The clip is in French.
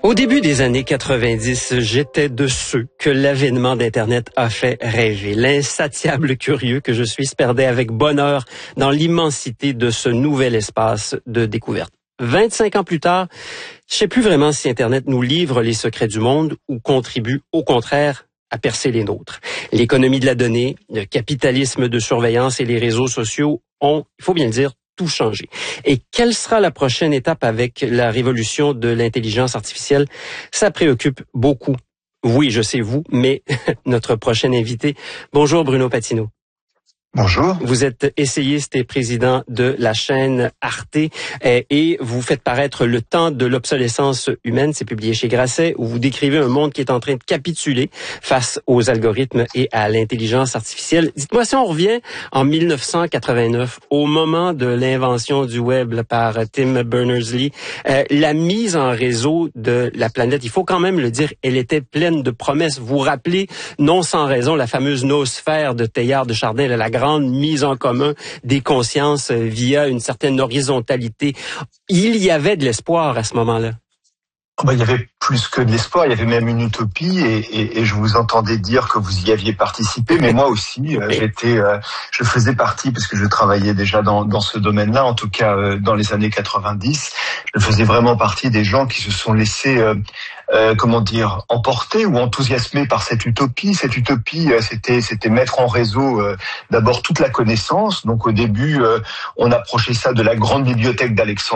Au début des années 90, j'étais de ceux que l'avènement d'Internet a fait rêver. L'insatiable curieux que je suis se perdait avec bonheur dans l'immensité de ce nouvel espace de découverte. 25 ans plus tard, je sais plus vraiment si Internet nous livre les secrets du monde ou contribue, au contraire, à percer les nôtres. L'économie de la donnée, le capitalisme de surveillance et les réseaux sociaux ont, il faut bien le dire, tout changé. Et quelle sera la prochaine étape avec la révolution de l'intelligence artificielle? Ça préoccupe beaucoup. Oui, je sais vous, mais notre prochain invité. Bonjour Bruno Patino. Bonjour. Vous êtes essayiste et président de la chaîne Arte et vous faites paraître Le temps de l'obsolescence humaine, c'est publié chez Grasset, où vous décrivez un monde qui est en train de capituler face aux algorithmes et à l'intelligence artificielle. Dites-moi, si on revient en 1989, au moment de l'invention du web par Tim Berners-Lee, la mise en réseau de la planète, il faut quand même le dire, elle était pleine de promesses. Vous vous rappelez, non sans raison, la fameuse noosphère de Teilhard de Chardin, la grande mise en commun des consciences via une certaine horizontalité. Il y avait de l'espoir à ce moment-là. Il y avait plus que de l'espoir, il y avait même une utopie et je vous entendais dire que vous y aviez participé, mais moi aussi, je faisais partie, parce que je travaillais déjà dans ce domaine-là, en tout cas dans les années 90, je faisais vraiment partie des gens qui se sont laissés emporter ou enthousiasmer par cette utopie. Cette utopie, c'était mettre en réseau d'abord toute la connaissance. Donc au début, on approchait ça de la grande bibliothèque d'Alexandrie.